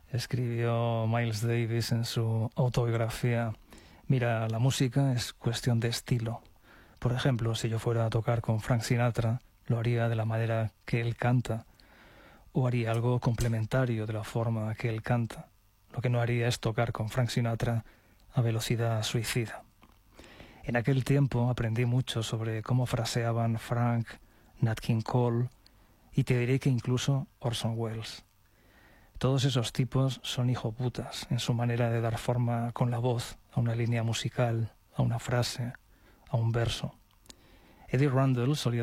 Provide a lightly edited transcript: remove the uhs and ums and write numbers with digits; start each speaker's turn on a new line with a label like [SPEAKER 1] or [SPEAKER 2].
[SPEAKER 1] Escribió Miles Davis en su autobiografía: mira, la música es cuestión de estilo. Por ejemplo, si yo fuera a tocar con Frank Sinatra, lo haría de la manera que él canta, o haría algo complementario de la forma que él canta. Lo que no haría es tocar con Frank Sinatra a velocidad suicida. En aquel tiempo aprendí mucho sobre cómo fraseaban Frank, Nat King Cole y te diré que incluso Orson Welles. Todos esos tipos son hijoputas en su manera de dar forma con la voz a una línea musical, a una frase, a un verso. Eddie Randall solía